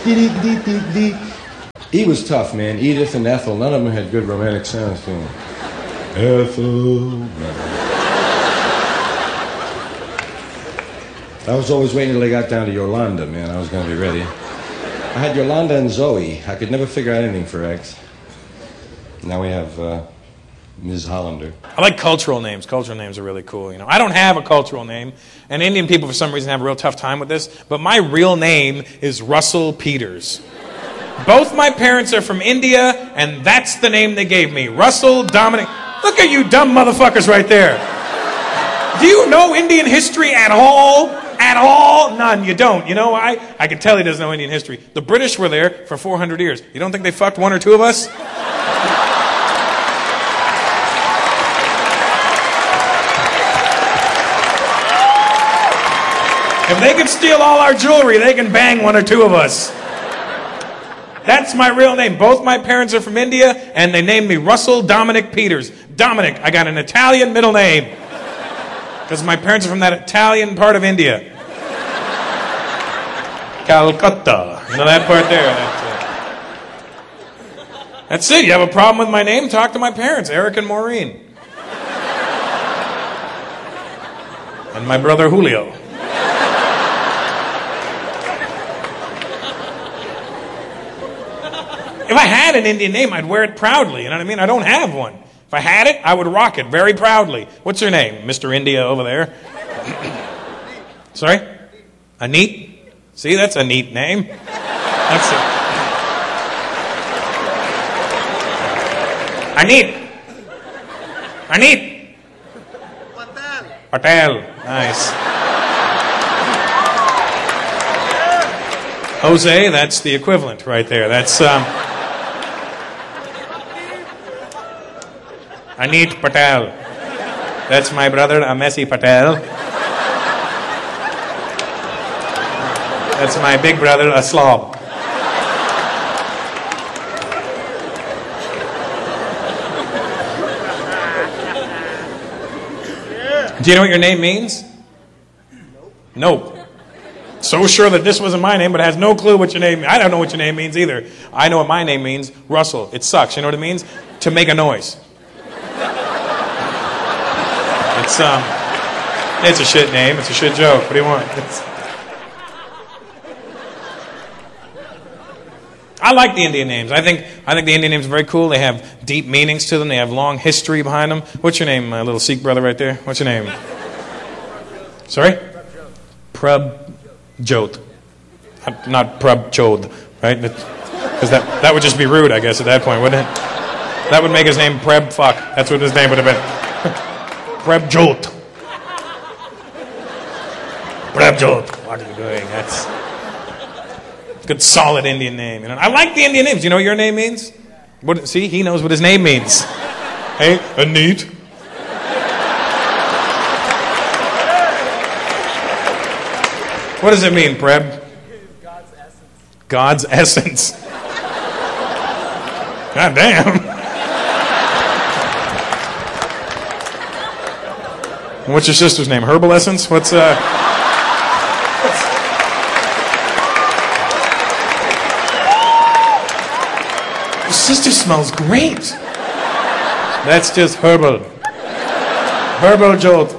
E was tough, man. Edith and Ethel, none of them had good romantic sounds to them. Ethel. I was always waiting until they got down to Yolanda, man. I was going to be ready. I had Yolanda and Zoe. I could never figure out anything for X. Now we have Ms. Hollander. I like cultural names. Cultural names are really cool. You know, I don't have a cultural name, and Indian people for some reason have a real tough time with this. But my real name is Russell Peters. Both my parents are from India, and that's the name they gave me. Russell Dominic. Look at you dumb motherfuckers right there. Do you know Indian history at all? At all? None. You don't. You know why? I can tell he doesn't know Indian history. The British were there for 400 years. You don't think they fucked one or two of us? If they can steal all our jewelry, they can bang one or two of us. That's my real name. Both my parents are from India, and they named me Russell Dominic Peters. Dominic, I got an Italian middle name. Because my parents are from that Italian part of India. Calcutta. You know that part there? That's it. You have a problem with my name? Talk to my parents, Eric and Maureen. And my brother Julio. If I had an Indian name, I'd wear it proudly. You know what I mean? I don't have one. If I had it, I would rock it very proudly. What's your name? Mr. India over there. Sorry? Aneet? See, that's a neat name. That's it. Aneet. Aneet. Patel. Nice. Jose, that's the equivalent right there. That's, Aneet Patel. That's my brother, Amesi Patel. That's my big brother, a slob. Do you know what your name means? Nope. So sure that this wasn't my name, but has no clue what your name means. I don't know what your name means either. I know what my name means. Russell. It sucks. You know what it means? To make a noise. It's a shit name. It's a shit joke. What do you want? I like the Indian names. I think the Indian names are very cool. They have deep meanings to them. They have long history behind them. What's your name, my little Sikh brother right there? What's your name? Sorry? Prabjot. Not Prabchod, right? Because that would just be rude, I guess, at that point, wouldn't it? That would make his name Preb Fuck. That's what his name would have been. Prabjot. Prabjot. What are you doing? That's a good, solid Indian name. You know? I like the Indian names. You know what your name means? See, he knows what his name means. Hey, Aneet. What does it mean, Preb? God's essence. God's essence. God damn. What's your sister's name? Herbal Essence? What's Your sister smells great. That's just herbal. Herbal jolt.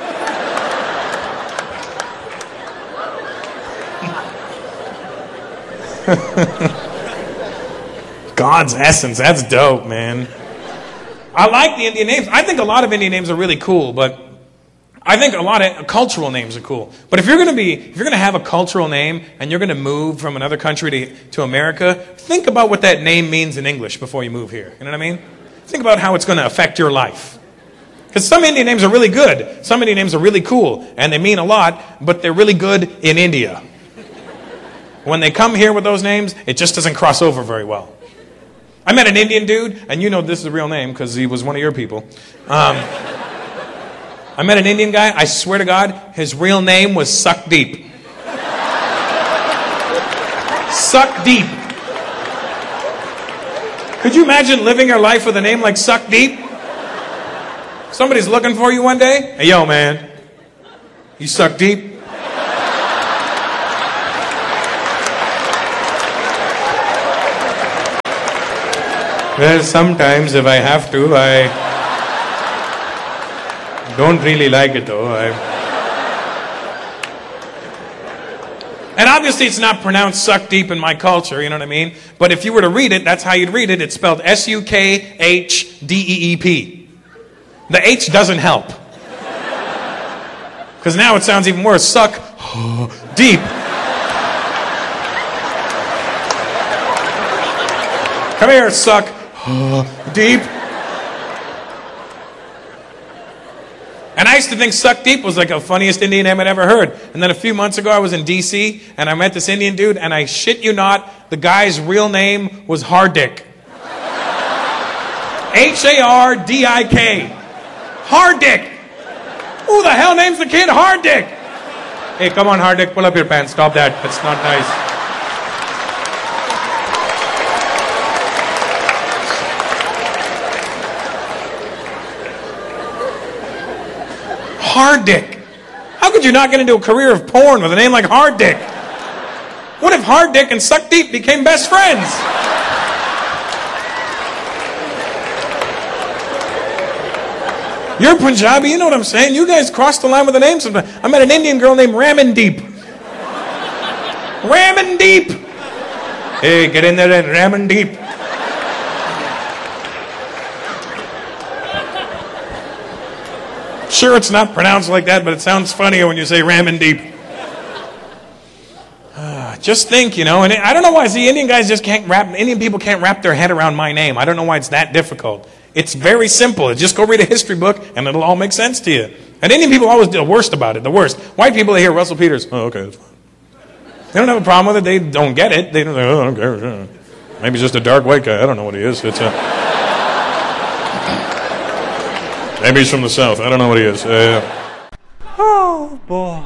God's essence. That's dope, man. I like the Indian names. I think a lot of Indian names are really cool, but I think a lot of cultural names are cool. But if you're going to have a cultural name and you're going to move from another country to America, think about what that name means in English before you move here. You know what I mean? Think about how it's going to affect your life. Because some Indian names are really good. Some Indian names are really cool. And they mean a lot, but they're really good in India. When they come here with those names, it just doesn't cross over very well. I met an Indian dude, and you know this is a real name because he was one of your people. I met an Indian guy, I swear to God, his real name was Suck Deep. Suck Deep. Could you imagine living your life with a name like Suck Deep? Somebody's looking for you one day. Hey, yo, man. You suck deep? Well, sometimes if I have to, I don't really like it though. And obviously it's not pronounced suck deep in my culture, you know what I mean? But if you were to read it, that's how you'd read it. It's spelled S-U-K-H-D-E-E-P. The H doesn't help. Because now it sounds even worse. Suck deep. Come here, suck deep. And I used to think suck deep was like the funniest Indian name I'd ever heard. And then a few months ago I was in D.C. and I met this Indian dude, and I shit you not, the guy's real name was Hardik. H-A-R-D-I-K. Hardik. Who the hell names the kid Hardik? Hey, come on, Hardik, pull up your pants. Stop that. That's not nice. Hardik. How could you not get into a career of porn with a name like Hardik? What if Hardik and Suck Deep became best friends? You're Punjabi, you know what I'm saying? You guys cross the line with the name sometimes. I met an Indian girl named Ramandeep. Ramandeep! Hey, get in there and Ramandeep. Sure, it's not pronounced like that, but it sounds funnier when you say Ramandeep. Just think, you know, and I don't know why. See, Indian people can't wrap their head around my name. I don't know why it's that difficult. It's very simple. Just go read a history book and it'll all make sense to you. And Indian people always do the worst about it, the worst. White people, they hear Russell Peters. Oh, okay, that's fine. They don't have a problem with it. They don't get it. They don't say, oh, I don't care. Maybe he's just a dark white guy. I don't know what he is. Maybe he's from the South. I don't know what he is. Oh, boy.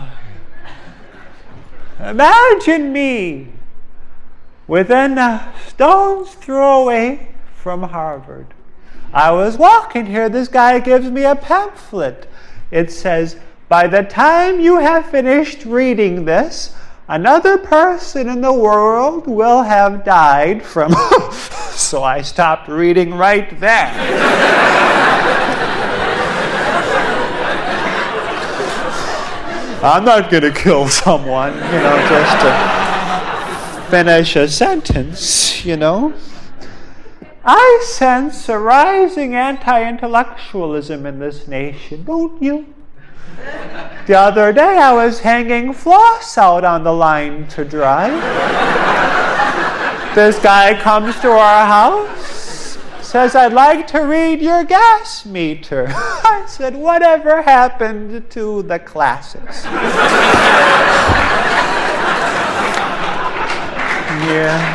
Imagine me within a stone's throw away from Harvard. I was walking here. This guy gives me a pamphlet. It says, by the time you have finished reading this, another person in the world will have died from... So I stopped reading right there. I'm not going to kill someone, just to finish a sentence, I sense a rising anti-intellectualism in this nation, don't you? The other day I was hanging floss out on the line to dry. This guy comes to our house, says, I'd like to read your gas meter. I said, whatever happened to the classics? Yeah.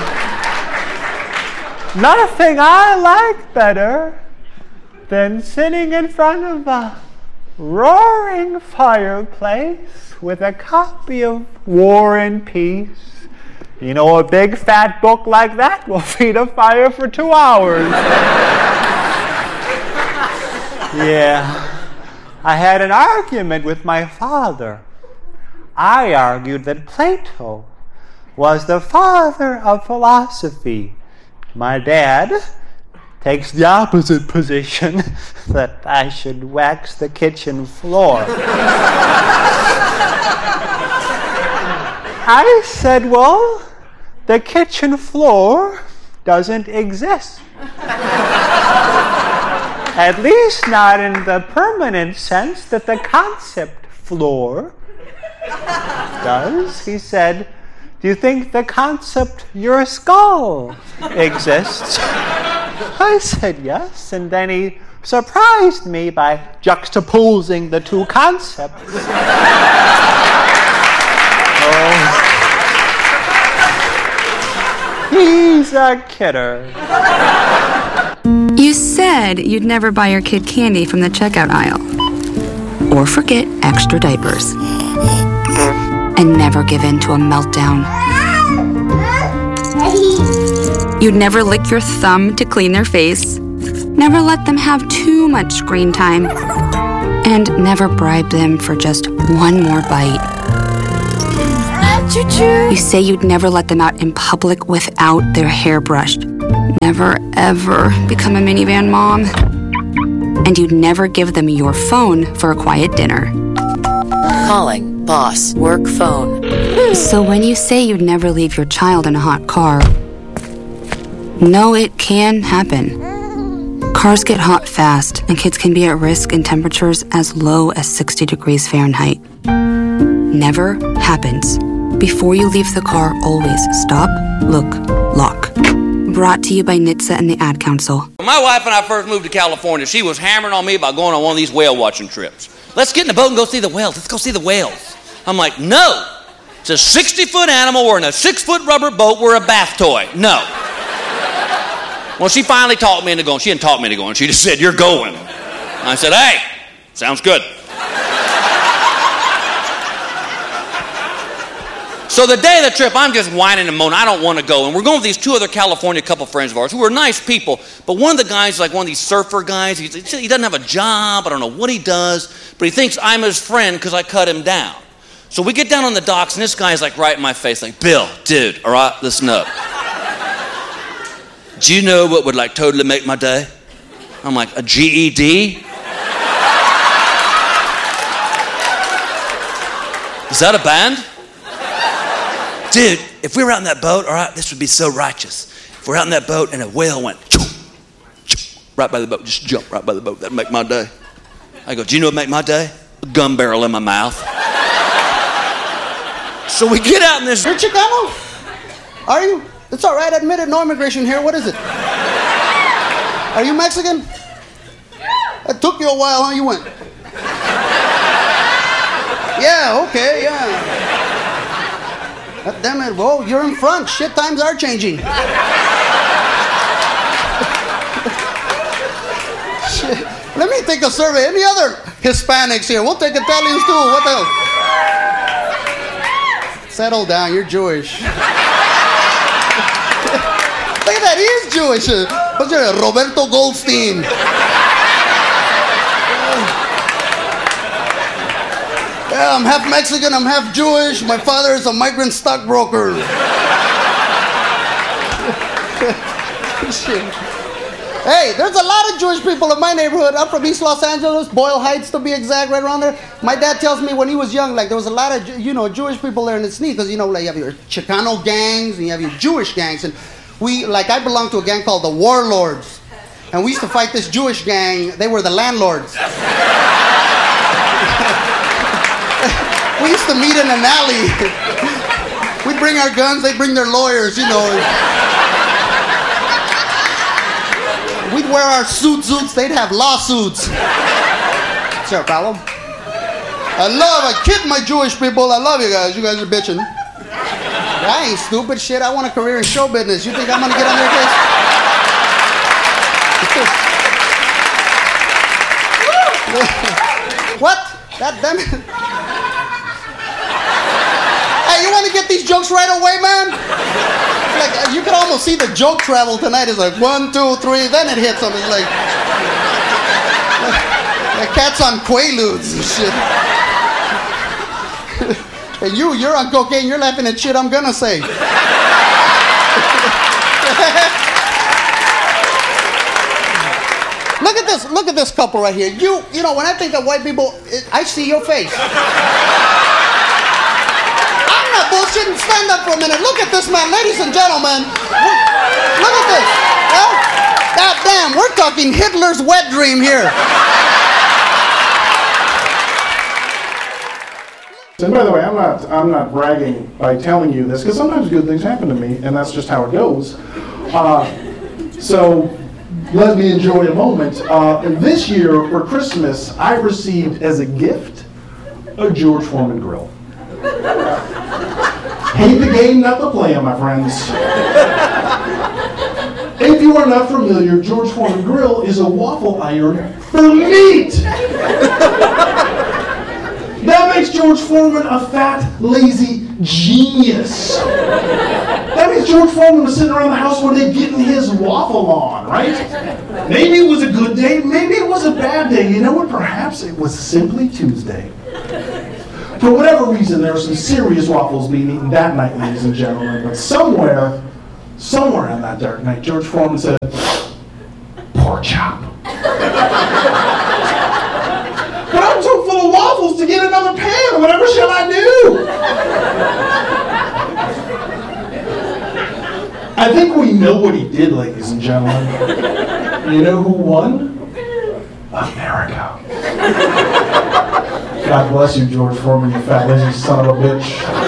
Nothing I like better than sitting in front of a roaring fireplace with a copy of War and Peace. A big fat book like that will feed a fire for 2 hours. Yeah. I had an argument with my father. I argued that Plato was the father of philosophy. My dad takes the opposite position, that I should wax the kitchen floor. I said, well, the kitchen floor doesn't exist. At least not in the permanent sense that the concept floor does. He said, do you think the concept your skull exists? I said yes, and then he surprised me by juxtaposing the two concepts. He's a kidder. You said you'd never buy your kid candy from the checkout aisle. Or forget extra diapers. And never give in to a meltdown. You'd never lick your thumb to clean their face. Never let them have too much screen time. And never bribe them for just one more bite. Choo-choo. You say you'd never let them out in public without their hair brushed. Never, ever become a minivan mom. And you'd never give them your phone for a quiet dinner. Calling boss work phone. So when you say you'd never leave your child in a hot car, no, it can happen. Cars get hot fast, and kids can be at risk in temperatures as low as 60 degrees Fahrenheit. Never happens. Before you leave the car, always stop, look, lock. Brought to you by NHTSA and the Ad Council. When my wife and I first moved to California, she was hammering on me about going on one of these whale watching trips. Let's get in the boat and go see the whales. Let's go see the whales. I'm like, no. It's a 60-foot animal. We're in a 6-foot rubber boat. We're a bath toy. No. Well, she finally talked me into going. She didn't talk me into going. She just said, you're going. And I said, hey, sounds good. So the day of the trip, I'm just whining and moaning. I don't want to go. And we're going with these two other California couple friends of ours who are nice people. But one of the guys is like one of these surfer guys. He doesn't have a job. I don't know what he does. But he thinks I'm his friend because I cut him down. So we get down on the docks, and this guy's like right in my face, like, Bill, dude, all right, listen up. Do you know what would like totally make my day? I'm like, a GED? Is that a band? Dude, if we were out in that boat, all right, this would be so righteous. If we're out in that boat and a whale went right by the boat, just jump right by the boat, that'd make my day. I go, do you know what would make my day? A gun barrel in my mouth. So we get out in this... You're Chicano? Are you? It's all right, admit it, no immigration here. What is it? Are you Mexican? It took you a while, huh? You went. Yeah, okay, yeah. God damn it, whoa, you're in front. Shit, times are changing. Shit. Let me take a survey. Any other Hispanics here? We'll take Italians too. What the hell? Settle down, you're Jewish. Look at that, he is Jewish. What's your name? Roberto Goldstein. Yeah, I'm half Mexican, I'm half Jewish. My father is a migrant stockbroker. Hey, there's a lot of Jewish people in my neighborhood. I'm from East Los Angeles, Boyle Heights to be exact, right around there. My dad tells me when he was young, like there was a lot of, Jewish people there, and it's neat because, like you have your Chicano gangs and you have your Jewish gangs. And I belonged to a gang called the Warlords. And we used to fight this Jewish gang. They were the landlords. We used to meet in an alley. We'd bring our guns, they'd bring their lawyers, We'd wear our suits, they'd have lawsuits. What's your problem? I kid my Jewish people, I love you guys are bitching. I ain't stupid shit, I want a career in show business. You think I'm gonna get on their case? What? God damn it. Hey, you want to get these jokes right away, man? Like, you can almost see the joke travel tonight. It's like 1, 2, 3, then it hits them. It's like cats on Quaaludes and shit. And you're on cocaine, you're laughing at shit I'm gonna say. Look at this couple right here. You know, when I think of white people, I see your face. I'm not bullshitting. Stand up for a minute. Look at this man, ladies and gentlemen. Look at this. Well, God damn, we're talking Hitler's wet dream here. And by the way, I'm not bragging by telling you this, because sometimes good things happen to me, and that's just how it goes. So let me enjoy a moment. This year for Christmas, I received as a gift a George Foreman grill. Hate the game, not the player, my friends. If you are not familiar, George Foreman grill is a waffle iron for meat. That makes George Foreman a fat, lazy genius. That means George Foreman was sitting around the house one day getting his waffle on, right? Maybe it was a good day, maybe it was a bad day. You know what? Perhaps it was simply Tuesday. For whatever reason, there were some serious waffles being eaten that night, ladies and gentlemen. But somewhere on that dark night, George Foreman said, pork chop. But I'm too full of waffles to get another pan. Whatever shall I do? I think we know what he did, ladies and gentlemen. You know who won? America. God bless you, George Foreman, you fat lazy son of a bitch.